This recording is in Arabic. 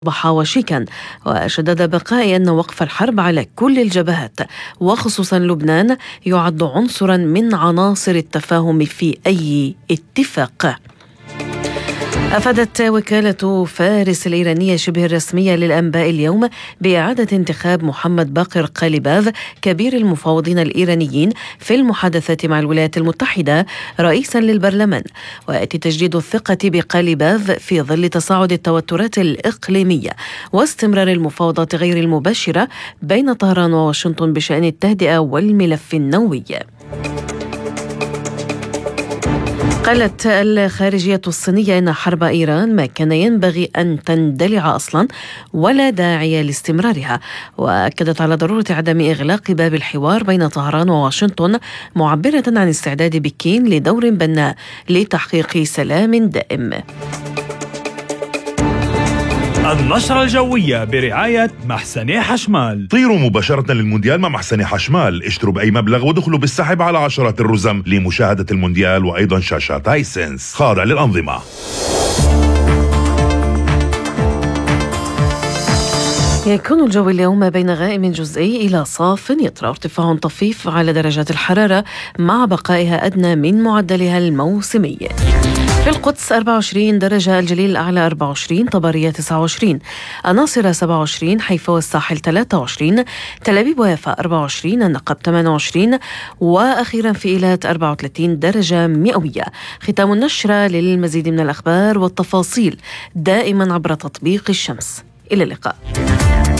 أصبح وشيكا، وشدد بقاء أن وقف الحرب على كل الجبهات وخصوصا لبنان يعد عنصرا من عناصر التفاهم في أي اتفاق. أفادت وكالة فارس الإيرانية شبه الرسمية للأنباء اليوم بإعادة انتخاب محمد باقر قاليباف كبير المفاوضين الإيرانيين في المحادثات مع الولايات المتحدة رئيسا للبرلمان، ويأتي تجديد الثقة بقاليباف في ظل تصاعد التوترات الإقليمية واستمرار المفاوضات غير المباشرة بين طهران وواشنطن بشأن التهدئة والملف النووي. قالت الخارجية الصينية إن حرب إيران ما كان ينبغي أن تندلع أصلا ولا داعي لاستمرارها، وأكدت على ضرورة عدم إغلاق باب الحوار بين طهران وواشنطن، معبرة عن استعداد بكين لدور بناء لتحقيق سلام دائم. النشرة الجوية برعاية محسن حشمال. طيروا مباشرة للمونديال مع محسن حشمال، اشتروا بأي مبلغ ودخلوا بالسحب على عشرات الرزم لمشاهدة المونديال وأيضا شاشات هايسنس خاضع للأنظمة. يكون الجو اليوم بين غائم جزئي إلى صاف، يطرأ ارتفاع طفيف على درجات الحرارة مع بقائها أدنى من معدلها الموسمي. في القدس 24 درجة، الجليل الأعلى 24، طبرية 29، الناصرة 27، حيفا والساحل 23، تل أبيب ويافا 24، النقب 28، وأخيرا في إيلات 34 درجة مئوية. ختام النشرة. للمزيد من الأخبار والتفاصيل دائما عبر تطبيق الشمس. إلى اللقاء.